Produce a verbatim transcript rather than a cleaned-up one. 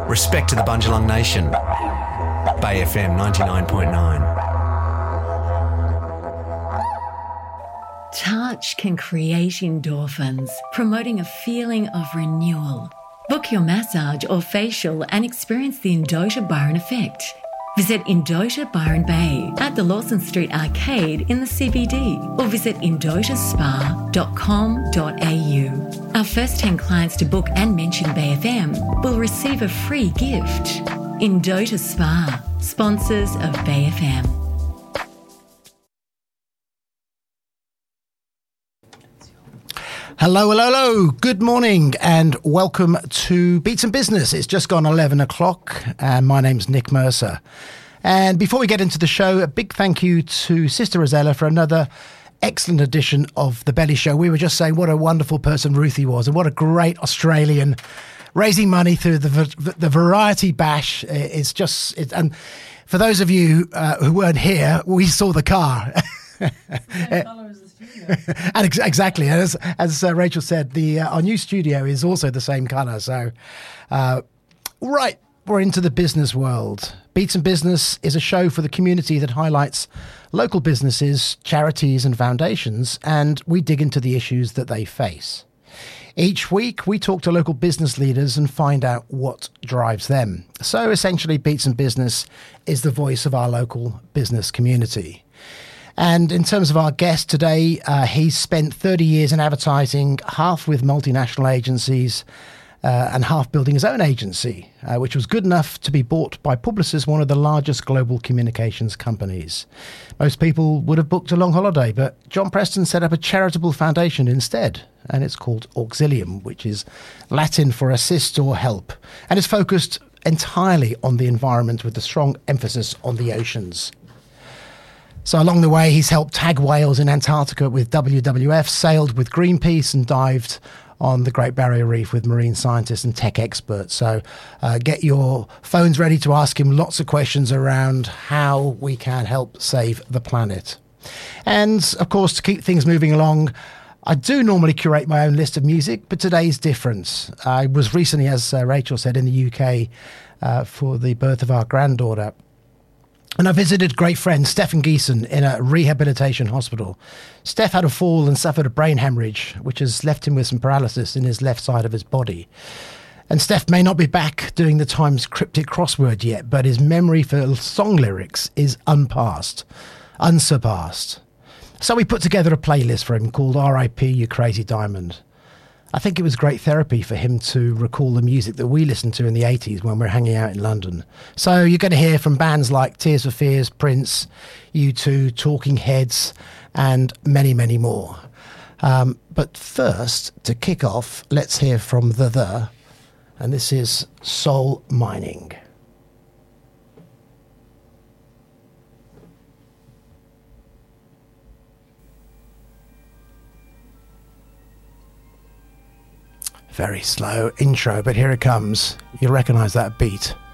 Respect to the Bundjalung Nation. Bay F M ninety-nine point nine. Touch can create endorphins, promoting a feeling of renewal. Book your massage or facial and experience the Indota Byron effect. Visit Indota Byron Bay at the Lawson Street Arcade in the C B D or visit indota spa dot com dot a u. Our first ten clients to book and mention Bay F M will receive a free gift. Indota Spa, sponsors of Bay F M. Hello, hello, hello. Good morning and welcome to Beats and Business. It's just gone eleven o'clock and my name's Nick Mercer. And before we get into the show, a big thank you to Sister Rosella for another excellent edition of The Belly Show. We were just saying what a wonderful person Ruthie was and what a great Australian raising money through the the Variety Bash. It's just, it, and for those of you uh, who weren't here, we saw the car. And ex- exactly, as as uh, Rachel said, the uh, our new studio is also the same colour. So, uh, right, we're into the business world. Beats and Business is a show for the community that highlights local businesses, charities, and foundations, and we dig into the issues that they face. Each week, we talk to local business leaders and find out what drives them. So, essentially, Beats and Business is the voice of our local business community. And in terms of our guest today, uh, he's spent thirty years in advertising, half with multinational agencies uh, and half building his own agency, uh, which was good enough to be bought by Publicis, one of the largest global communications companies. Most people would have booked a long holiday, but John Preston set up a charitable foundation instead, and it's called Auxilium, which is Latin for assist or help, and is focused entirely on the environment with a strong emphasis on the oceans. So along the way, he's helped tag whales in Antarctica with W W F, sailed with Greenpeace and dived on the Great Barrier Reef with marine scientists and tech experts. So uh, get your phones ready to ask him lots of questions around how we can help save the planet. And of course, to keep things moving along, I do normally curate my own list of music, but today's different. I was recently, as uh, Rachel said, in the U K uh, for the birth of our granddaughter. And I visited great friend Stefan Giesen in a rehabilitation hospital. Steph had a fall and suffered a brain hemorrhage, which has left him with some paralysis in his left side of his body. And Steph may not be back doing the Times cryptic crossword yet, but his memory for song lyrics is unpassed, unsurpassed. So we put together a playlist for him called R I P You Crazy Diamond. I think it was great therapy for him to recall the music that we listened to in the eighties when we were hanging out in London. So you're going to hear from bands like Tears for Fears, Prince, U two, Talking Heads, and many, many more. Um, but first, to kick off, let's hear from The The, and this is Soul Mining. Very slow intro, but here it comes. You'll recognise that beat.